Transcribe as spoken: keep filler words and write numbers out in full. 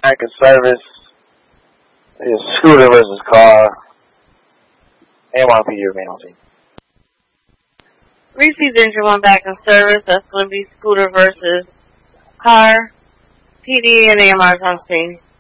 back in service. It's scooter versus car. M R P European team. Reese's engine one back in service. That's going to be scooter versus car. P D and A M R team.